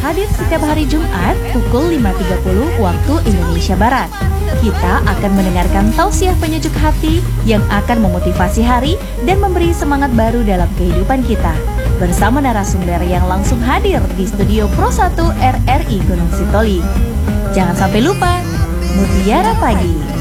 hadir setiap hari Jumat pukul 5.30 waktu Indonesia Barat. Kita akan mendengarkan tausiah penyejuk hati yang akan memotivasi hari dan memberi semangat baru dalam kehidupan kita. Bersama narasumber yang langsung hadir di studio Pro 1 RRI Gunung Sitoli. Jangan sampai lupa, Mutiara Pagi.